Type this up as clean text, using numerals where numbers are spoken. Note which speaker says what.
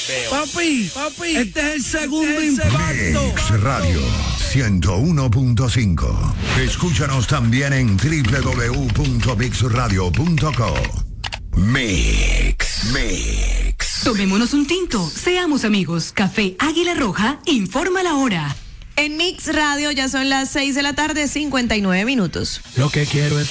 Speaker 1: Papi, este es el segundo impacto.
Speaker 2: Mix Radio 101.5. Escúchanos también en www.mixradio.co. Mix.
Speaker 3: Tomémonos un tinto, seamos amigos. Café Águila Roja informa la hora.
Speaker 4: En Mix Radio ya son las 6 de la tarde, 59 minutos.
Speaker 1: Lo que quiero es